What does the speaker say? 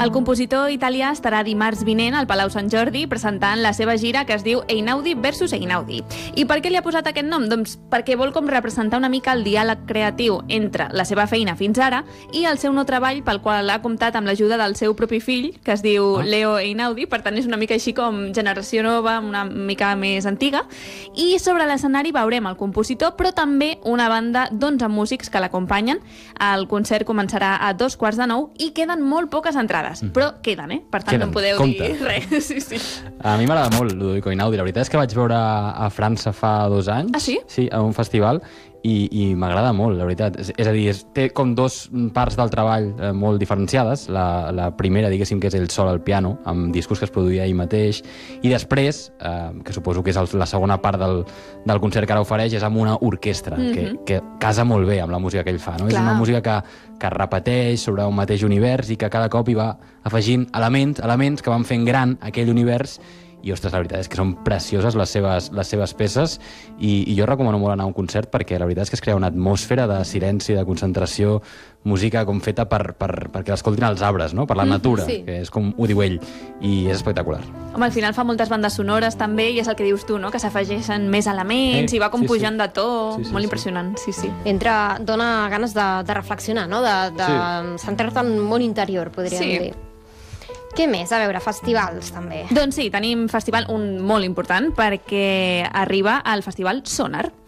El compositor italià estarà dimarts vinent al Palau Sant Jordi presentant la seva gira que es diu Einaudi versus Einaudi. I per què li ha posat aquest nom? Doncs perquè vol com representar una mica el diàleg creatiu entre la seva feina fins ara i el seu nou treball pel qual ha comptat amb l'ajuda del seu propi fill, que es diu Leo Einaudi, per tant és una mica així com generació nova, una mica més antiga. I sobre l'escenari veurem el compositor, però també una banda d'11 músics que l'acompanyen. El concert començarà a 2:15 i queden molt poques entrades. Però queden, Per tant, no en podeu dir res. Sí. A mi m'agrada molt Ludovico Einaudi. La veritat és que vaig veure a França fa 2 anys. Ah, sí? Sí, a un festival. I m'agrada molt, la veritat. És a dir, té com 2 parts del treball molt diferenciades. La primera, diguéssim, que és ell sol al piano, amb discos que es produïa ell mateix, i després, que suposo que és la segona part del concert que ara ofereix, és amb una orquestra, que casa molt bé amb la música que ell fa, no? És una música que repeteix sobre un mateix univers i que cada cop hi va afegint elements que van fent gran aquell univers. I, ostres, la veritat és que són precioses les seves peces i jo recomano molt anar a un concert perquè la veritat és que es crea una atmosfera de silenci, de concentració, música com feta perquè l'escoltin els arbres, no? Per la natura, que és com ho diu ell, i és espectacular. Home, al final fa moltes bandes sonores també i és el que dius tu, no? Que s'afegeixen més elements i va com pujant de to, molt impressionant, sí. Dona ganes de reflexionar, no? De centrar-te en un món interior, podríem dir. Què més? A veure, festivals, també. Doncs sí, tenim festival, un molt important, perquè arriba al Festival Sonar.